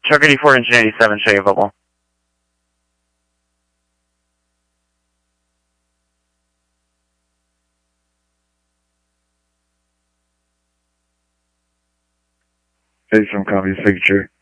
Truck 84, engine 87, show you available. Hey, some copy signature.